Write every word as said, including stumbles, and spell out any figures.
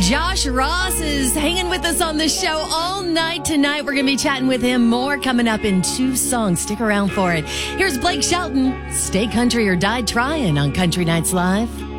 Josh Ross is hanging with us on the show all night tonight. We're going to be chatting with him more coming up in two songs. Stick around for it. Here's Blake Shelton, Stay Country or Die Trying on Country Nights Live.